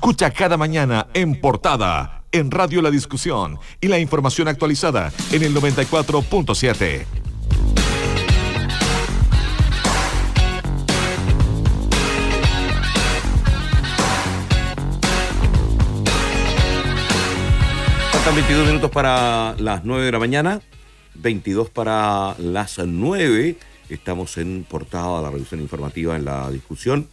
Escucha cada mañana en Portada, en Radio La Discusión y la información actualizada en el 94.7. Faltan 22 minutos para las 9 de la mañana, 22 para las 9. Estamos en Portada, la revisión informativa en La Discusión.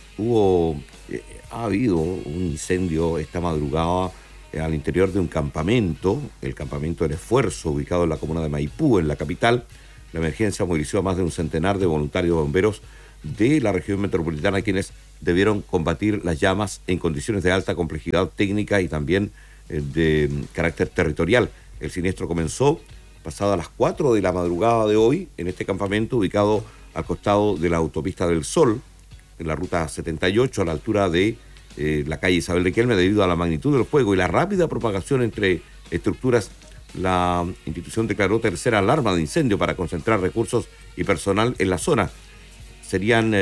Ha habido un incendio esta madrugada al interior de un campamento, el campamento del Esfuerzo, ubicado en la comuna de Maipú, en la capital. La emergencia movilizó a más de un centenar de voluntarios bomberos de la región metropolitana, quienes debieron combatir las llamas en condiciones de alta complejidad técnica y también de carácter territorial. El siniestro comenzó pasadas las 4 de la madrugada de hoy en este campamento ubicado al costado de la autopista del Sol, en la ruta 78, a la altura de la calle Isabel Riquelme. Debido a la magnitud del fuego y la rápida propagación entre estructuras, la institución declaró tercera alarma de incendio para concentrar recursos y personal en la zona. Serían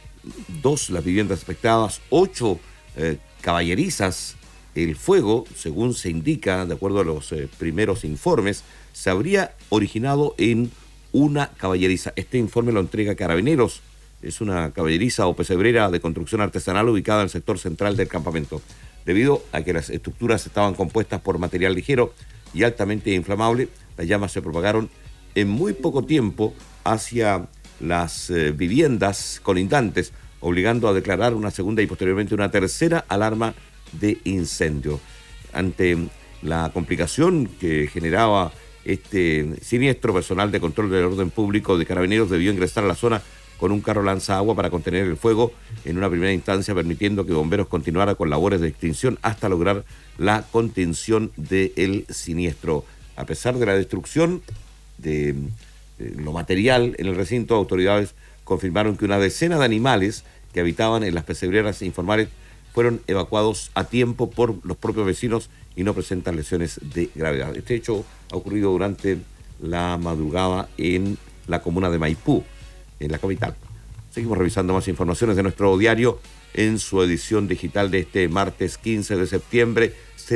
2 las viviendas afectadas, 8 caballerizas. El fuego, según se indica, de acuerdo a los primeros informes, se habría originado en una caballeriza. Este informe lo entrega Carabineros. Es una caballeriza o pesebrera de construcción artesanal ubicada en el sector central del campamento. Debido a que las estructuras estaban compuestas por material ligero y altamente inflamable, las llamas se propagaron en muy poco tiempo hacia las viviendas colindantes, obligando a declarar una segunda y posteriormente una tercera alarma de incendio. Ante la complicación que generaba este siniestro, personal de control del orden público de Carabineros debió ingresar a la zona con un carro lanzaagua para contener el fuego en una primera instancia, permitiendo que bomberos continuaran con labores de extinción hasta lograr la contención del siniestro. A pesar de la destrucción de lo material en el recinto, autoridades confirmaron que una decena de animales que habitaban en las pesebreras informales fueron evacuados a tiempo por los propios vecinos y no presentan lesiones de gravedad. Este hecho ha ocurrido durante la madrugada en la comuna de Maipú, en la capital. Seguimos revisando más informaciones de nuestro diario en su edición digital de este martes 15 de septiembre.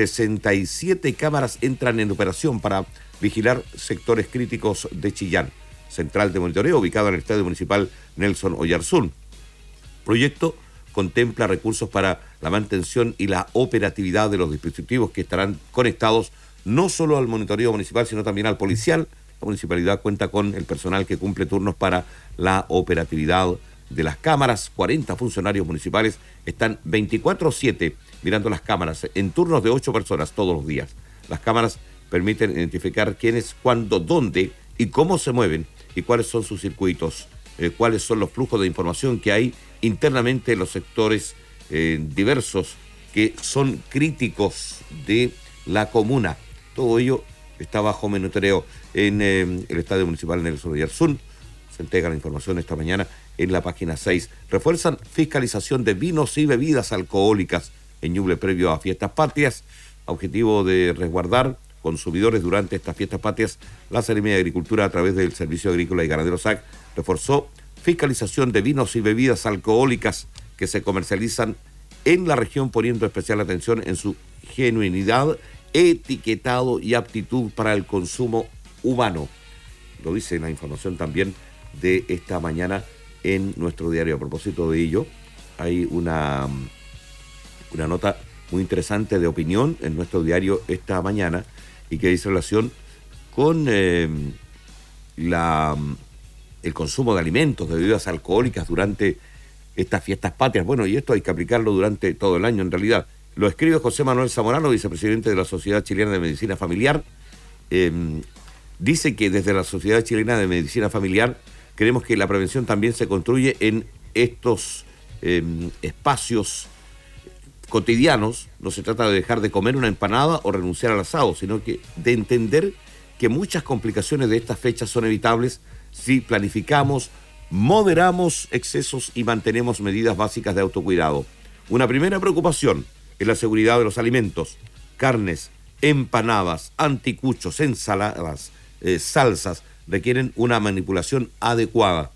67 cámaras entran en operación para vigilar sectores críticos de Chillán. Central de monitoreo ubicado en el Estadio Municipal Nelson Oyarzún. Proyecto contempla recursos para la mantención y la operatividad de los dispositivos que estarán conectados no solo al monitoreo municipal, sino también al policial. La municipalidad cuenta con el personal que cumple turnos para la operatividad de las cámaras. 40 funcionarios municipales están 24/7 mirando las cámaras en turnos de 8 personas todos los días. Las cámaras permiten identificar quiénes, cuándo, dónde y cómo se mueven y cuáles son sus circuitos, cuáles son los flujos de información que hay internamente en los sectores diversos que son críticos de la comuna. Todo ello está bajo monitoreo en el Estadio Municipal Nelson Oyarzún. Se entrega la información esta mañana en la página 6. Refuerzan fiscalización de vinos y bebidas alcohólicas en Ñuble previo a fiestas patrias. Objetivo de resguardar consumidores durante estas fiestas patrias. La Seremía de Agricultura, a través del Servicio Agrícola y Ganadero SAC, reforzó fiscalización de vinos y bebidas alcohólicas que se comercializan en la región, poniendo especial atención en su genuinidad, etiquetado y aptitud para el consumo humano. Lo dice la información también de esta mañana en nuestro diario. A propósito de ello, hay una nota muy interesante de opinión en nuestro diario esta mañana y que dice relación con el consumo de alimentos, de bebidas alcohólicas durante estas fiestas patrias. Bueno, y esto hay que aplicarlo durante todo el año en realidad. Lo escribe José Manuel Zamorano, vicepresidente de la Sociedad Chilena de Medicina Familiar. Dice que desde la Sociedad Chilena de Medicina Familiar creemos que la prevención también se construye en estos espacios cotidianos. No se trata de dejar de comer una empanada o renunciar al asado, sino que de entender que muchas complicaciones de estas fechas son evitables si planificamos, moderamos excesos y mantenemos medidas básicas de autocuidado. Una primera preocupación es la seguridad de los alimentos. Carnes, empanadas, anticuchos, ensaladas, salsas requieren una manipulación adecuada.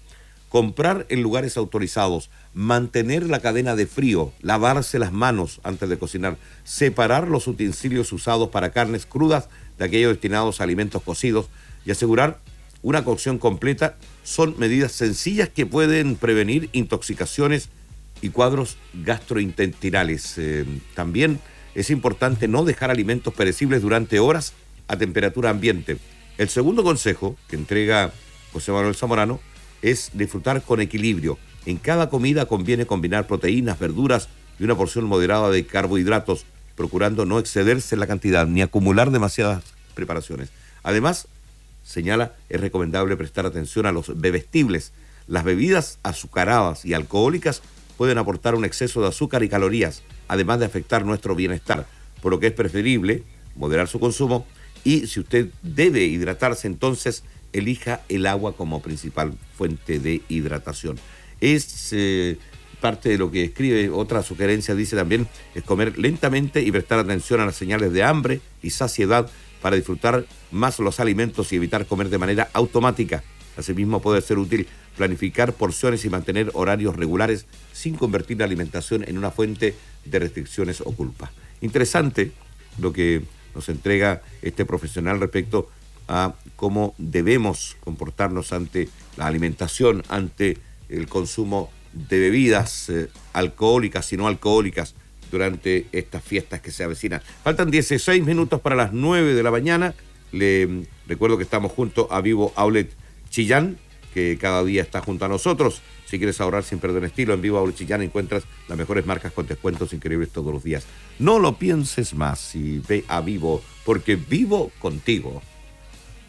comprar en lugares autorizados, mantener la cadena de frío, lavarse las manos antes de cocinar, separar los utensilios usados para carnes crudas de aquellos destinados a alimentos cocidos y asegurar una cocción completa son medidas sencillas que pueden prevenir intoxicaciones y cuadros gastrointestinales. También es importante no dejar alimentos perecibles durante horas a temperatura ambiente. El segundo consejo que entrega José Manuel Zamorano es disfrutar con equilibrio. En cada comida conviene combinar proteínas, verduras y una porción moderada de carbohidratos, procurando no excederse en la cantidad ni acumular demasiadas preparaciones. Además, señala, es recomendable prestar atención a los bebestibles. Las bebidas azucaradas y alcohólicas pueden aportar un exceso de azúcar y calorías, además de afectar nuestro bienestar, por lo que es preferible moderar su consumo y si usted debe hidratarse, entonces elija el agua como principal fuente de hidratación. Es parte de lo que escribe. Otra sugerencia, dice también, es comer lentamente y prestar atención a las señales de hambre y saciedad para disfrutar más los alimentos y evitar comer de manera automática. Asimismo, puede ser útil planificar porciones y mantener horarios regulares sin convertir la alimentación en una fuente de restricciones o culpa. Interesante lo que nos entrega este profesional respecto a cómo debemos comportarnos ante la alimentación, ante el consumo de bebidas alcohólicas y no alcohólicas durante estas fiestas que se avecinan. Faltan 16 minutos para las 9 de la mañana. Le recuerdo que estamos junto a Vivo Outlet Chillán, que cada día está junto a nosotros. Si quieres ahorrar sin perder estilo, en Vivo Outlet Chillán encuentras las mejores marcas con descuentos increíbles todos los días. No lo pienses más y ve a Vivo, porque vivo contigo.